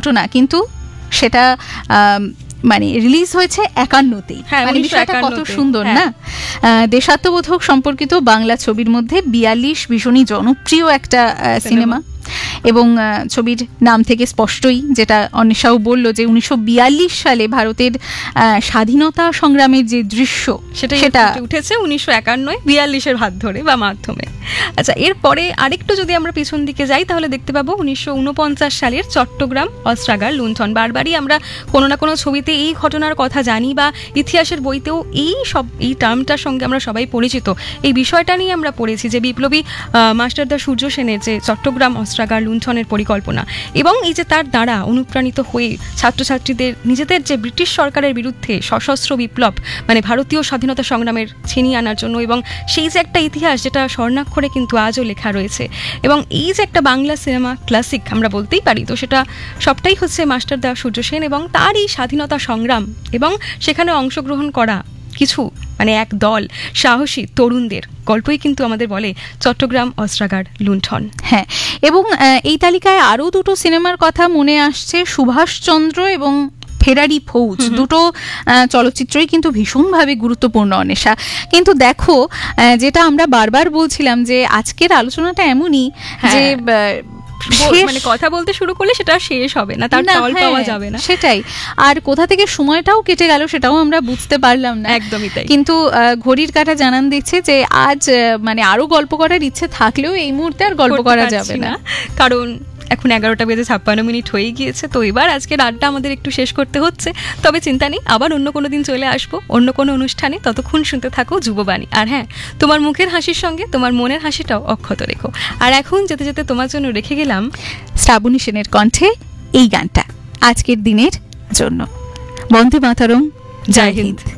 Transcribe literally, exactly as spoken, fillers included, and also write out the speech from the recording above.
ঘটনা, কিন্তু সেটা মানে রিলিজ হয়েছে একান্নতেই। মানে বিষয়টা কত সুন্দর না। দেশাত্মবোধক সম্পর্কিত বাংলা ছবির মধ্যে বিয়াল্লিশ ভীষণই জনপ্রিয় একটা সিনেমা, এবং ছবির নাম থেকে স্পষ্টই, যেটা অন্বেষাও বলল, যে উনিশশো বিয়াল্লিশ সালে ভারতের স্বাধীনতা সংগ্রামের যে দৃশ্য সেটা সেটা উঠেছে উনিশশো একান্নয় বিয়াল্লিশের হাত ধরে বা মাধ্যমে। আচ্ছা, এরপরে আরেকটু যদি আমরা পিছন দিকে যাই তাহলে দেখতে পাবো উনিশশো উনপঞ্চাশ সালের চট্টগ্রাম অস্ত্রাগার লুণ্ঠন। বারবারই আমরা কোনো না কোনো ছবিতে এই ঘটনার কথা জানি, বা ইতিহাসের বইতেও এই সব এই টার্মটার সঙ্গে আমরা সবাই পরিচিত। এই বিষয়টা নিয়ে আমরা পড়েছি যে বিপ্লবী মাস্টারদা সূর্য সেনের যে চট্টগ্রাম অস্ত্রাগার লুণ্ঠনের পরিকল্পনা, এবং এই যে তার দ্বারা অনুপ্রাণিত হয়ে ছাত্রছাত্রীদের নিজেদের যে ব্রিটিশ সরকারের বিরুদ্ধে সশস্ত্র বিপ্লব, মানে ভারতীয় স্বাধীনতা সংগ্রামের ছিনিয়ে আনার জন্য, এবং সেই যে একটা ইতিহাস যেটা স্বর্ণাক্ষরে কিন্তু আজও লেখা রয়েছে, এবং এই যে একটা বাংলা সিনেমা ক্লাসিক আমরা বলতেই পারি, তো সেটা সবটাই হচ্ছে মাস্টারদা সূর্য সেন এবং তার এই স্বাধীনতা সংগ্রাম, এবং সেখানে অংশগ্রহণ করা কিছু মানে এক দল সাহসী তরুণদের গল্পই কিন্তু আমাদের বলে চট্টগ্রাম অস্ত্রাগার লুণ্ঠন। হ্যাঁ, এবং এই তালিকায় আরও দুটো সিনেমার কথা মনে আসছে, সুভাষচন্দ্র এবং ফেরারি ফৌজ। দুটো চলচ্চিত্রই কিন্তু ভীষণভাবে গুরুত্বপূর্ণ অন্বেষা। কিন্তু দেখো, যেটা আমরা বারবার বলছিলাম যে আজকের আলোচনাটা এমনই যে মানে কথা বলতে শুরু করলে সেটা শেষ হবে না, তার তল পাওয়া যাবে না। সেটাই, আর কোথা থেকে সময়টাও কেটে গেল সেটাও আমরা বুঝতে পারলাম না। একদমই তাই। কিন্তু ঘড়ির কাঁটা জানান দিচ্ছে যে আজ মানে আরো গল্প করার ইচ্ছে থাকলেও এই মুহূর্তে আর গল্প করা যাবে না, কারণ এখন এগারোটা বেজে ছাপ্পান্ন মিনিট হয়ে গিয়েছে। তো এবার আজকের আড্ডা আমাদের একটু শেষ করতে হচ্ছে, তবে চিন্তা নেই, আবার অন্য কোনো দিন চলে আসবো অন্য কোনো অনুষ্ঠানে। ততক্ষণ শুনতে থাকো যুববাণী। আর হ্যাঁ, তোমার মুখের হাসির সঙ্গে তোমার মনের হাসিটাও অক্ষত রেখো। আর এখন যেতে যেতে তোমার জন্য রেখে গেলাম শ্রাবণী সেনের কণ্ঠে এই গানটা আজকের দিনের জন্য। বন্দে মাতরম, জয় হিন্দ।